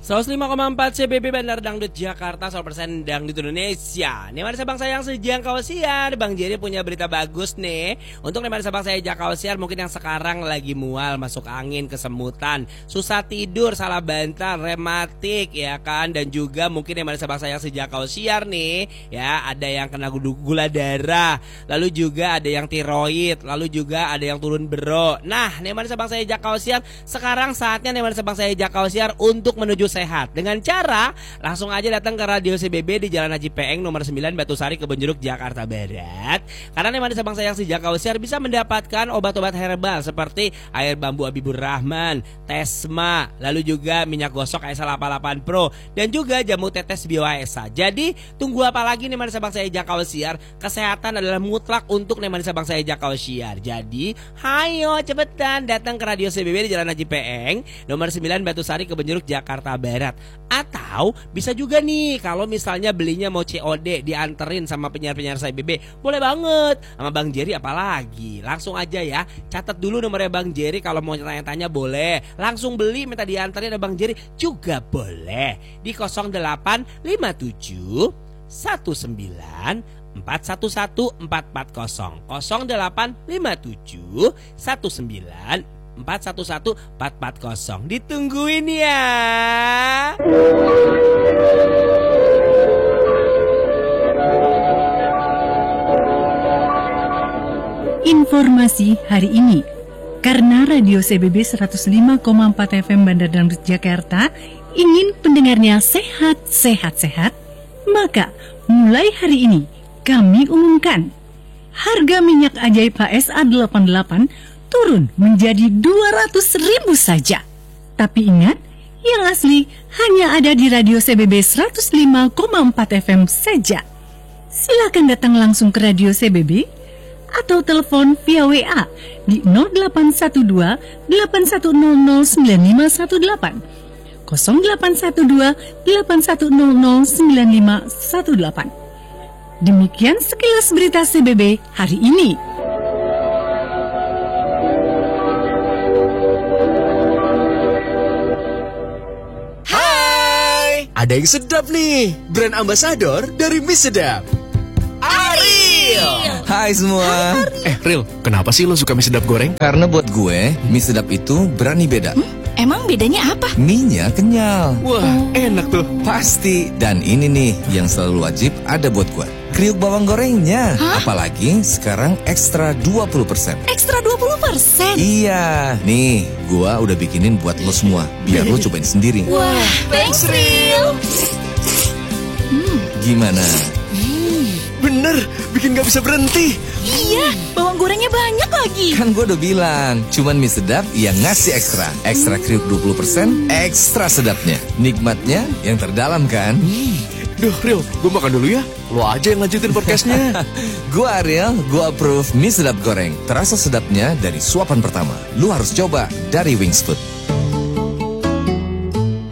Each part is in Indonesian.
105,4 CBB Bandar Dangdut Jakarta, 100% Dangdut Indonesia. Nih Marisa Bang Sayang sejangkau siar. Bang Jerry punya berita bagus nih untuk nih Marisa Bang saya jangkau siar. Mungkin yang sekarang lagi mual, masuk angin, kesemutan, susah tidur, salah bantal, rematik ya kan. Dan juga mungkin nih Marisa Bang Sayang sejangkau siar nih ya, ada yang kena gula darah, lalu juga ada yang tiroid, lalu juga ada yang turun bero. Nah nih Marisa Bang saya jangkau siar, sekarang saatnya nih Marisa Bang saya jangkau siar untuk menuju sehat. Dengan cara langsung aja datang ke Radio CBB di Jalan Haji Peeng nomor 9 Batu Sari Kebon Jeruk Jakarta Barat. Karena nih Marisa Bang Sayang sejangkau siar bisa mendapatkan obat-obat herbal seperti air bambu Habibur Rahman, Tesma, lalu juga minyak gosok Aesa 88 Pro dan juga jamu tetes Bio Aesa. Jadi tunggu apa lagi nih Marisa Bang saya jangkau siar? Kesehatan adalah mutlak untuk nih Marisa Bang saya jangkau siar. Jadi hayo cepetan datang ke Radio CBB di Jalan Haji Peeng nomor 9 Batu Sari Kebon Jeruk Jakarta Barat. Atau bisa juga nih kalau misalnya belinya mau COD dianterin sama penyiar-penyiar saya BB, boleh banget. Sama Bang Jerry apalagi. Langsung aja ya, catat dulu nomornya Bang Jerry. Kalau mau tanya-tanya boleh. Langsung beli minta dianterin sama Bang Jerry juga boleh. Di 0857 19 411 440 0857 19 411 440. Ditungguin ya. Informasi hari ini. Karena Radio CBB 105,4 FM Bandar Dangdut Jakarta ingin pendengarnya sehat, maka mulai hari ini kami umumkan harga minyak ajaib HSA 88 turun menjadi 200.000 saja. Tapi ingat, yang asli hanya ada di Radio CBB 105,4 FM saja. Silakan datang langsung ke Radio CBB atau telepon via WA di 0812 8100 9518 0812 8100 9518. Demikian sekilas berita CBB hari ini. Ada yang sedap nih, brand ambassador dari Mie Sedap, Ariel. Hai semua. Ril, kenapa sih lo suka mie sedap goreng? Karena buat gue, mie sedap itu berani beda. Emang bedanya apa? Mie-nya kenyal. Wah, enak tuh. Pasti. Dan ini nih yang selalu wajib ada buat gue, kriuk bawang gorengnya. Apalagi sekarang ekstra 20%. Ekstra 20%? Iya. Nih, gue udah bikinin buat lo semua, biar lo cobain sendiri. Wah, thanks Ril. Gimana? Bener, bikin gak bisa berhenti. Iya, bawang gorengnya banyak lagi. Kan gue udah bilang, cuman mie sedap yang ngasih ekstra. Ekstra kriuk 20%, ekstra sedapnya. Nikmatnya yang terdalam kan? Duh, Ril, gue makan dulu ya. Lo aja yang lanjutin podcastnya. Gue Ariel, gue approve mie sedap goreng. Terasa sedapnya dari suapan pertama. Lu harus coba dari Wings Food.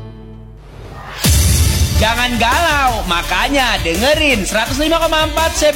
Jangan galau, makanya dengerin 105,4 CBB